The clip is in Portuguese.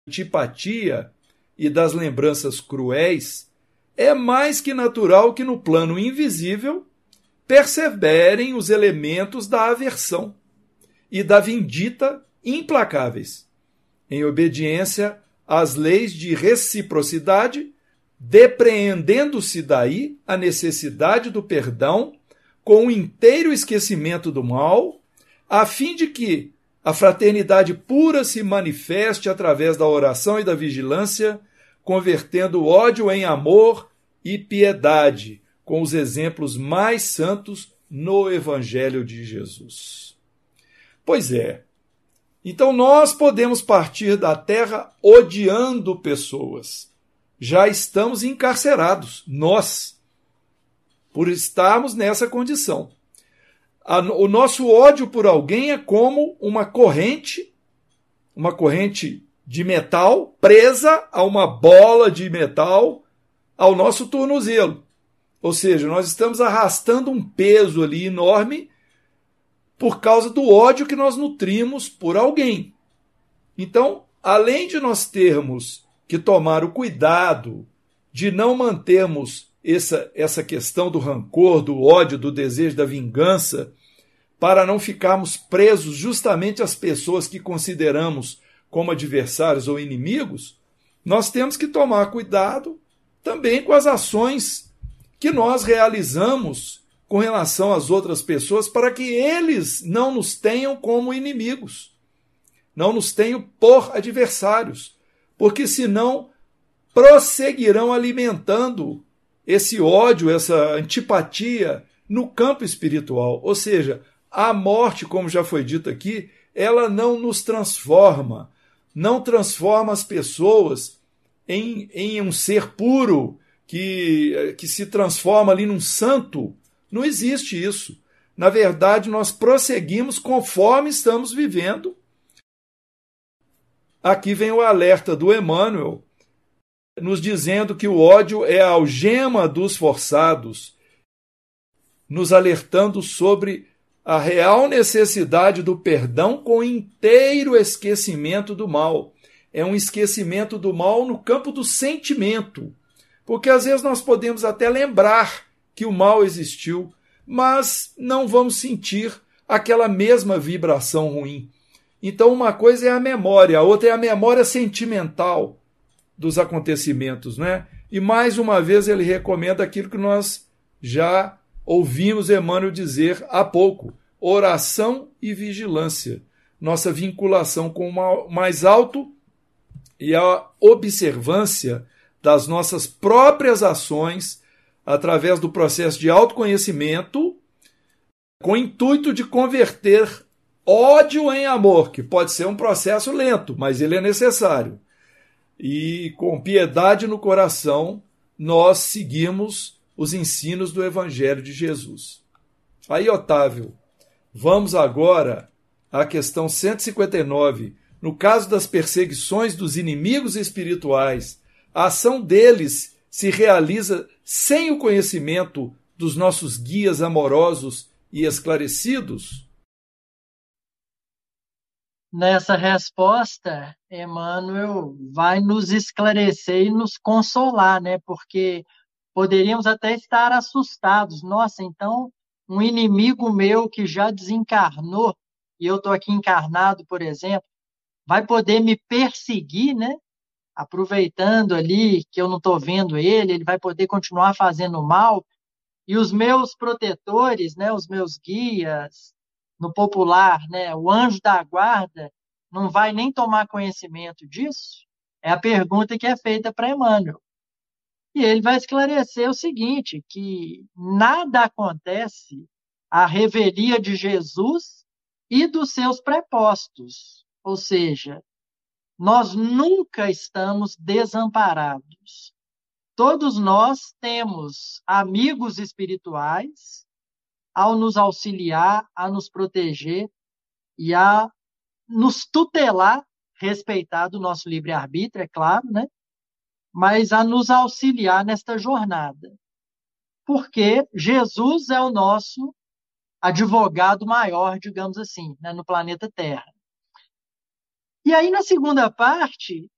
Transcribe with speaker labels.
Speaker 1: antipatia e das lembranças cruéis, é mais que natural que no plano invisível perseverem os elementos da aversão e da vindita implacáveis, em obediência às leis de reciprocidade, depreendendo-se daí a necessidade do perdão com o inteiro esquecimento do mal, a fim de que a fraternidade pura se manifeste através da oração e da vigilância, convertendo o ódio em amor e piedade, com os exemplos mais santos no Evangelho de Jesus. Pois é. Então nós podemos partir da terra odiando pessoas. Já estamos encarcerados, nós, por estarmos nessa condição. O nosso ódio por alguém é como uma corrente de metal presa a uma bola de metal ao nosso tornozelo. Ou seja, nós estamos arrastando um peso ali enorme por causa do ódio que nós nutrimos por alguém. Então, além de nós termos que tomar o cuidado de não mantermos essa questão do rancor, do ódio, do desejo, da vingança, para não ficarmos presos justamente às pessoas que consideramos como adversários ou inimigos, nós temos que tomar cuidado também com as ações que nós realizamos com relação às outras pessoas para que eles não nos tenham como inimigos, não nos tenham por adversários, porque senão prosseguirão alimentando esse ódio, essa antipatia no campo espiritual. Ou seja, a morte, como já foi dito aqui, ela não nos transforma, não transforma as pessoas em um ser puro que se transforma ali num santo. Não existe isso. Na verdade, nós prosseguimos conforme estamos vivendo. Aqui vem o alerta do Emmanuel, nos dizendo que o ódio é a algema dos forçados, nos alertando sobre a real necessidade do perdão com inteiro esquecimento do mal. É um esquecimento do mal no campo do sentimento, porque às vezes nós podemos até lembrar que o mal existiu, mas não vamos sentir aquela mesma vibração ruim. Então uma coisa é a memória, a outra é a memória sentimental dos acontecimentos, né? E mais uma vez ele recomenda aquilo que nós já ouvimos Emmanuel dizer há pouco: oração e vigilância, nossa vinculação com o mais alto e a observância das nossas próprias ações através do processo de autoconhecimento, com o intuito de converter ódio em amor, que pode ser um processo lento, mas ele é necessário. E com piedade no coração, nós seguimos os ensinos do Evangelho de Jesus. Aí, Otávio, vamos agora à questão 159. No caso das perseguições dos inimigos espirituais, a ação deles se realiza sem o conhecimento dos nossos guias amorosos e esclarecidos?
Speaker 2: Nessa resposta, Emmanuel vai nos esclarecer e nos consolar, né? Porque poderíamos até estar assustados. Nossa, então, um inimigo meu que já desencarnou, e eu estou aqui encarnado, por exemplo, vai poder me perseguir, né? Aproveitando ali que eu não estou vendo ele, ele vai poder continuar fazendo mal. E os meus protetores, né? Os meus guias, no popular, né? O anjo da guarda, não vai nem tomar conhecimento disso? É a pergunta que é feita para Emmanuel. E ele vai esclarecer o seguinte, que nada acontece à revelia de Jesus e dos seus prepostos. Ou seja, nós nunca estamos desamparados. Todos nós temos amigos espirituais ao nos auxiliar, a nos proteger e a nos tutelar, respeitado o nosso livre-arbítrio, é claro, né? Mas a nos auxiliar nesta jornada. Porque Jesus é o nosso advogado maior, digamos assim, né, no planeta Terra. E aí, na segunda parte,